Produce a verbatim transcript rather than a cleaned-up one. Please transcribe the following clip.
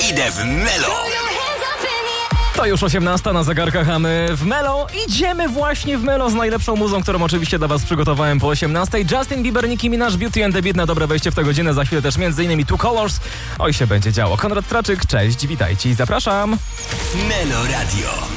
Idę w Melo. To już osiemnasta na zegarkach, a my w Melo idziemy właśnie w Melo z najlepszą muzą, którą oczywiście dla was przygotowałem po osiemnastej. Justin Bieber, Nicki Minaj, Beauty and the Beat na dobre wejście w tę godzinę. Za chwilę też między innymi Two Colors. Oj, się będzie działo. Konrad Traczyk, cześć, witajcie i zapraszam. Melo Radio.